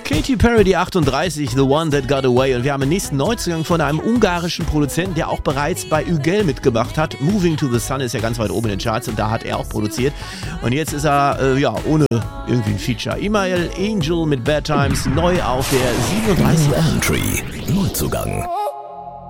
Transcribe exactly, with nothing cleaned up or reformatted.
Katy Perry, die achtunddreißig, The One That Got Away. Und wir haben den nächsten Neuzugang von einem ungarischen Produzenten, der auch bereits bei Ügel mitgemacht hat. Moving to the Sun ist ja ganz weit oben in den Charts und da hat er auch produziert. Und jetzt ist er, äh, ja, ohne irgendwie ein Feature. Imael Angel mit Bad Times, neu auf der siebenunddreißig. Country, Neuzugang.